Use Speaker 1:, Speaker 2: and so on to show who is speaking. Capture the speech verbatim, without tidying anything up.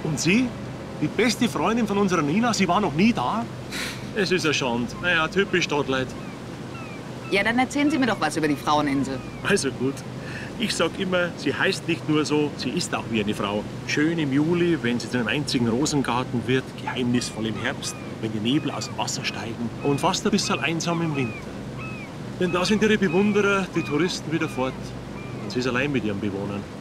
Speaker 1: Und Sie? Die beste Freundin von unserer Nina, sie war noch nie da? Es ist eine Schande. Naja, typisch Stadtleut.
Speaker 2: Ja, dann erzählen Sie mir doch was über die Fraueninsel.
Speaker 1: Also gut. Ich sag immer, sie heißt nicht nur so, sie ist auch wie eine Frau. Schön im Juli, wenn sie zu einem einzigen Rosengarten wird, geheimnisvoll im Herbst, wenn die Nebel aus dem Wasser steigen und fast ein bisschen einsam im Winter. Denn da sind ihre Bewunderer, die Touristen, wieder fort. Und sie ist allein mit ihren Bewohnern.